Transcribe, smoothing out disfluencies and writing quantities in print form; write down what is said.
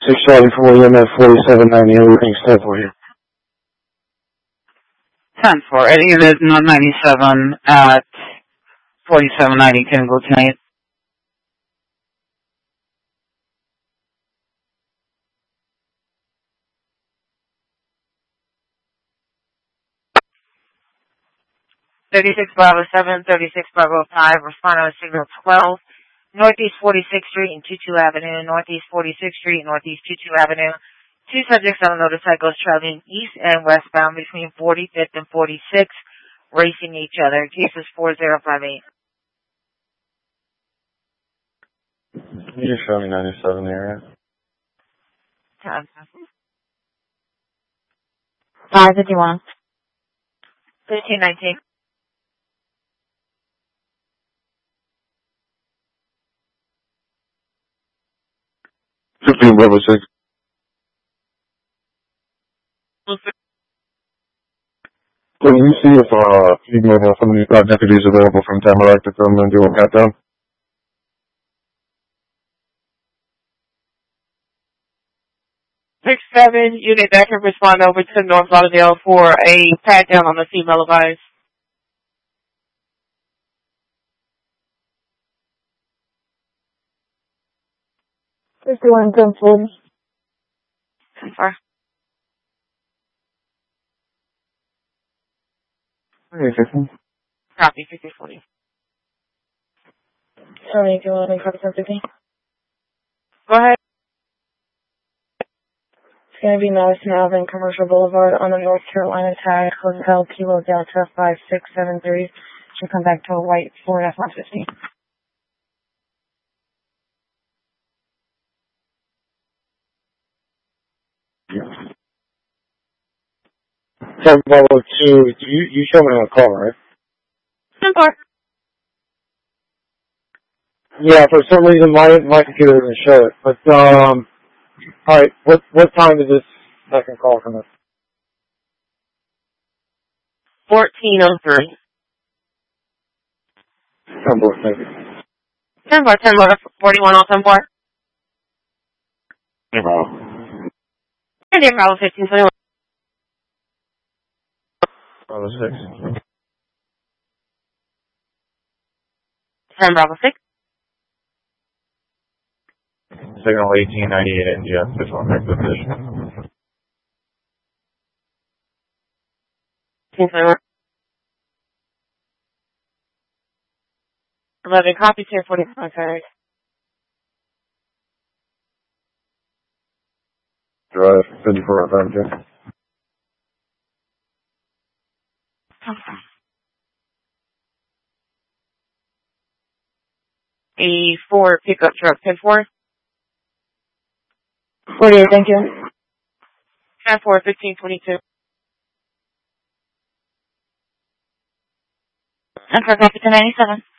6 Charlie for William at 4790, everything's 10 for you. 10 for it. Unit 997 at 4790, can go tonight. Bravo 7, 36 Bravo 5, respond on signal 12, Northeast 46th Street and 22 Avenue, Northeast 46th Street and Northeast 22 Avenue. Two subjects on motorcycles traveling east and westbound between 45th and 46th, racing each other. Case is 4058. Can you just show me 97 there? 551. 1519. 15 Bravo 6. Can you see if you may have some of these deputies available from Tamarack to come and do a pat down? 6-7, unit that can respond over to North Lauderdale for a pat down on the female advised. Just doing good for me. 10-4. Okay, 15. Copy, 5040. Sorry, do you want to copy something? Go ahead. It's going to be Madison Avenue, Commercial Boulevard on the North Carolina tag, Hotel Kilo Delta 5673. Should come back to a white Ford F-150. Some Bravo 2, you show me on the call, right? 10-4. Yeah, for some reason my computer doesn't show it. But alright, what time is this second call from us? 1403. 10 board, thank you. 10-4, 10-4, 41 on 10-4. Hey, Bravo. And then Bravo 1521. Bravo 6. 10 Bravo 6. Signal 1898 NGS, this one back to position. 1521. 11 copy, 1045 tag. Drive 54 5 Jack. A Ford pickup truck, 10-4. 48, thank you. 10-4, 1522. And for copy to 97.